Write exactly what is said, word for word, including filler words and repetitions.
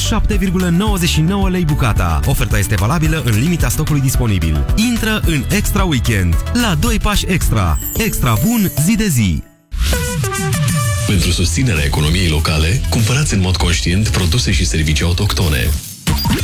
șapte virgulă nouăzeci și nouă lei bucata. Oferta este valabilă în limita stocului disponibil. Intră în Extra Weekend la doi pași extra. Extra bun zi de zi. Pentru susținerea economiei locale, cumpărați în mod conștient produse și servicii autohtone.